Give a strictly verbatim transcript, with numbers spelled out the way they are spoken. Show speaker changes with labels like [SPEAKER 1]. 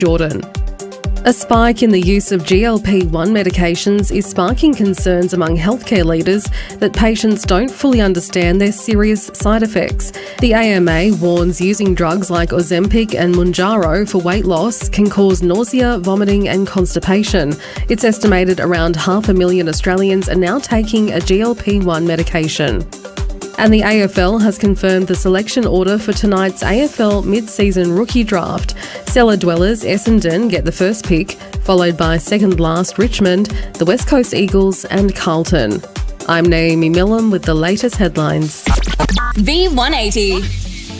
[SPEAKER 1] Jordan. A spike in the use of G L P one medications is sparking concerns among healthcare leaders that patients don't fully understand their serious side effects. The A M A warns using drugs like Ozempic and Mounjaro for weight loss can cause nausea, vomiting and constipation. It's estimated around half a million Australians are now taking a G L P one medication. And the A F L has confirmed the selection order for tonight's A F L mid-season rookie draft. Cellar dwellers Essendon get the first pick, followed by second last Richmond, the West Coast Eagles and Carlton. I'm Naomi Millam with the latest headlines.
[SPEAKER 2] V one eighty.